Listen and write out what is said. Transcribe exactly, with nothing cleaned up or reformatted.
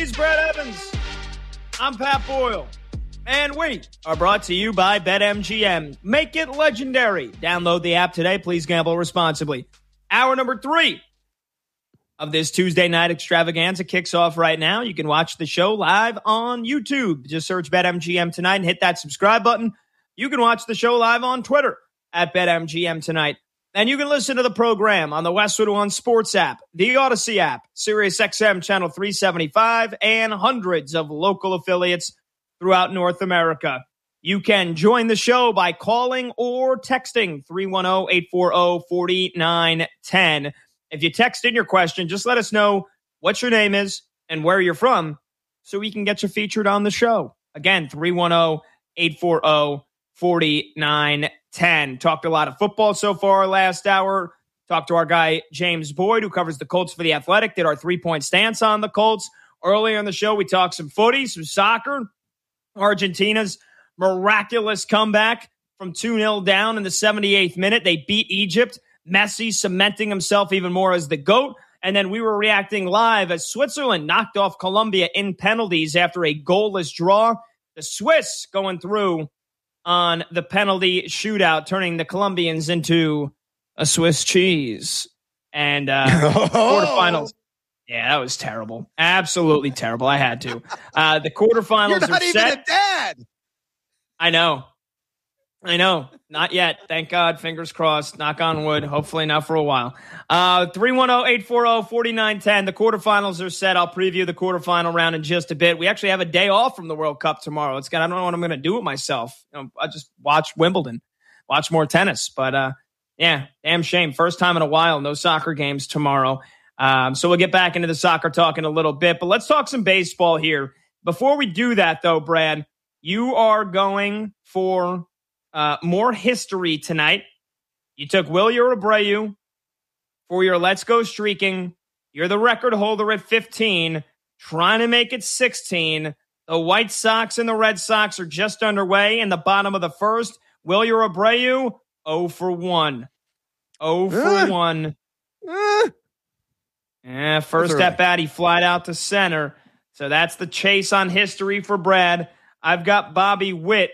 He's Brad Evans. I'm Pat Boyle. And we are brought to you by BetMGM. Make it legendary. Download the app today. Please gamble responsibly. Hour number three of this Tuesday night extravaganza kicks off right now. You can watch the show live on YouTube. Just search BetMGM tonight and hit that subscribe button. You can watch the show live on Twitter at BetMGM tonight. And you can listen to the program on the Westwood One Sports app, the Odyssey app, SiriusXM Channel three seventy-five, and hundreds of local affiliates throughout North America. You can join the show by calling or texting three one zero, eight four zero, four nine one zero. If you text in your question, just let us know what your name is and where you're from so we can get you featured on the show. Again, three one zero, eight four zero, four nine one zero. Talked a lot of football so far last hour. Talked to our guy, James Boyd, who covers the Colts for The Athletic, did our three-point stance on the Colts. Earlier in the show, we talked some footy, some soccer. Argentina's miraculous comeback from two nil down in the seventy-eighth minute. They beat Egypt. Messi cementing himself even more as the GOAT. And then we were reacting live as Switzerland knocked off Colombia in penalties after a goalless draw. The Swiss going through on the penalty shootout, turning the Colombians into a Swiss cheese. And uh, quarterfinals. Yeah, that was terrible. Absolutely terrible. I had to. Uh, the quarterfinals You're not are even set. a dad. I know. I know. Not yet. Thank God. Fingers crossed. Knock on wood. Hopefully not for a while. Uh, three one zero, eight four zero, four nine one zero. The quarterfinals are set. I'll preview the quarterfinal round in just a bit. We actually have a day off from the World Cup tomorrow. It's got, I don't know what I'm going to do with myself. You know, I'll just watch Wimbledon, watch more tennis. But uh, yeah, damn shame. First time in a while. No soccer games tomorrow. Um, so we'll get back into the soccer talk in a little bit, but let's talk some baseball here. Before we do that, though, Brad, you are going for uh, more history tonight. You took Wilyer Abreu for your Let's Go Streaking. You're the record holder at fifteen, trying to make it sixteen. The White Sox and the Red Sox are just underway in the bottom of the first. Wilyer Abreu, zero for one. zero for one. Uh, Yeah, first at bat, he flied out to center. So that's the chase on history for Brad. I've got Bobby Witt